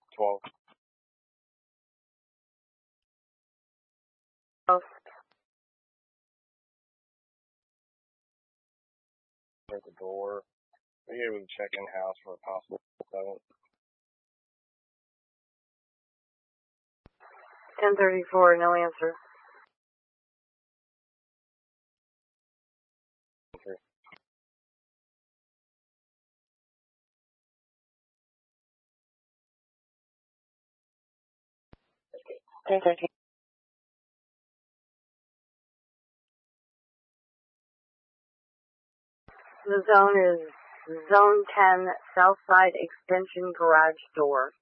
12. At the door. Are you able to check in house for a possible 7th? 1034, no answer. Okay. 1013. The zone is Zone 10, Southside Extension Garage Door.